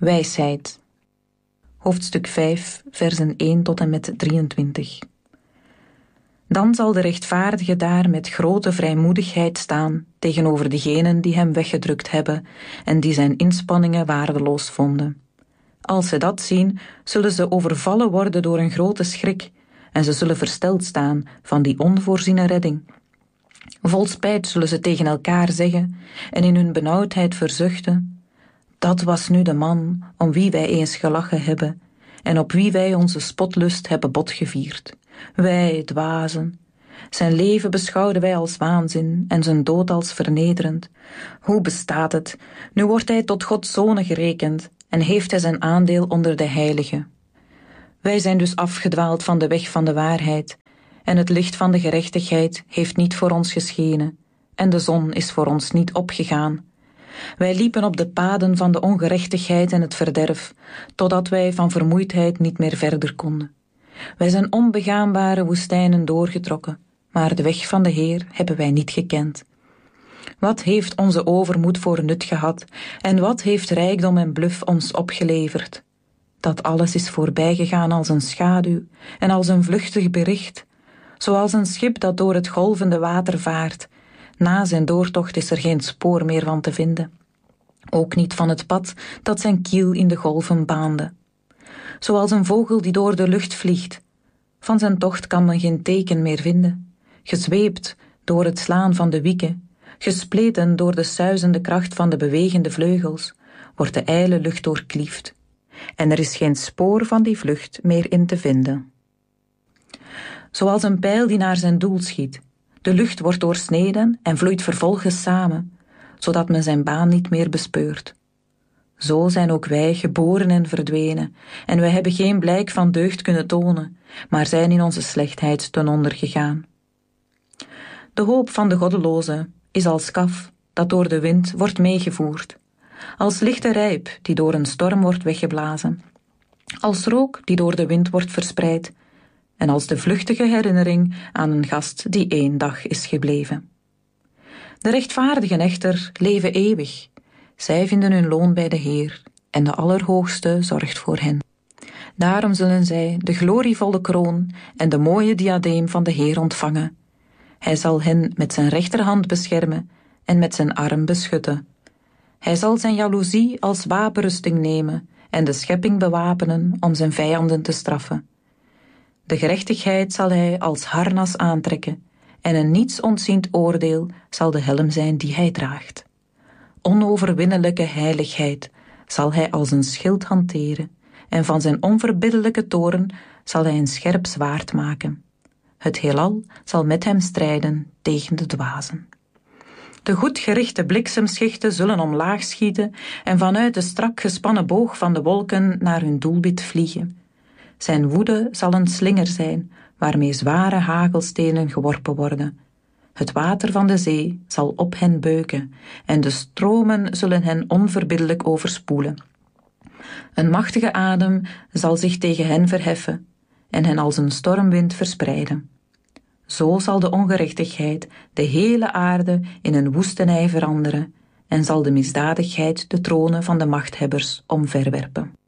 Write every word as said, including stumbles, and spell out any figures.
Wijsheid. Hoofdstuk vijf, versen één tot en met drieëntwintig. Dan zal de rechtvaardige daar met grote vrijmoedigheid staan tegenover degenen die hem weggedrukt hebben en die zijn inspanningen waardeloos vonden. Als ze dat zien, zullen ze overvallen worden door een grote schrik en ze zullen versteld staan van die onvoorziene redding. Vol spijt zullen ze tegen elkaar zeggen en in hun benauwdheid verzuchten: dat was nu de man om wie wij eens gelachen hebben en op wie wij onze spotlust hebben botgevierd. Wij, dwazen. Zijn leven beschouwden wij als waanzin en zijn dood als vernederend. Hoe bestaat het? Nu wordt hij tot Gods zonen gerekend en heeft hij zijn aandeel onder de heiligen. Wij zijn dus afgedwaald van de weg van de waarheid en het licht van de gerechtigheid heeft niet voor ons geschenen en de zon is voor ons niet opgegaan. Wij liepen op de paden van de ongerechtigheid en het verderf, totdat wij van vermoeidheid niet meer verder konden. Wij zijn onbegaanbare woestijnen doorgetrokken, maar de weg van de Heer hebben wij niet gekend. Wat heeft onze overmoed voor nut gehad en wat heeft rijkdom en bluf ons opgeleverd? Dat alles is voorbijgegaan als een schaduw en als een vluchtig bericht, zoals een schip dat door het golvende water vaart. Na zijn doortocht is er geen spoor meer van te vinden. Ook niet van het pad dat zijn kiel in de golven baande. Zoals een vogel die door de lucht vliegt. Van zijn tocht kan men geen teken meer vinden. Gezweept door het slaan van de wieken, gespleten door de suizende kracht van de bewegende vleugels, wordt de ijle lucht doorkliefd. En er is geen spoor van die vlucht meer in te vinden. Zoals een pijl die naar zijn doel schiet. De lucht wordt doorsneden en vloeit vervolgens samen, zodat men zijn baan niet meer bespeurt. Zo zijn ook wij geboren en verdwenen, en wij hebben geen blijk van deugd kunnen tonen, maar zijn in onze slechtheid ten onder gegaan. De hoop van de goddeloze is als kaf dat door de wind wordt meegevoerd, als lichte rijp die door een storm wordt weggeblazen, als rook die door de wind wordt verspreid, en als de vluchtige herinnering aan een gast die één dag is gebleven. De rechtvaardigen echter leven eeuwig. Zij vinden hun loon bij de Heer en de Allerhoogste zorgt voor hen. Daarom zullen zij de glorievolle kroon en de mooie diadeem van de Heer ontvangen. Hij zal hen met zijn rechterhand beschermen en met zijn arm beschutten. Hij zal zijn jaloezie als wapenrusting nemen en de schepping bewapenen om zijn vijanden te straffen. De gerechtigheid zal hij als harnas aantrekken en een niets ontziend oordeel zal de helm zijn die hij draagt. Onoverwinnelijke heiligheid zal hij als een schild hanteren en van zijn onverbiddelijke toorn zal hij een scherp zwaard maken. Het heelal zal met hem strijden tegen de dwazen. De goed gerichte bliksemschichten zullen omlaag schieten en vanuit de strak gespannen boog van de wolken naar hun doelwit vliegen. Zijn woede zal een slinger zijn, waarmee zware hagelstenen geworpen worden. Het water van de zee zal op hen beuken, en de stromen zullen hen onverbiddelijk overspoelen. Een machtige adem zal zich tegen hen verheffen, en hen als een stormwind verspreiden. Zo zal de ongerechtigheid de hele aarde in een woestenij veranderen, en zal de misdadigheid de tronen van de machthebbers omverwerpen.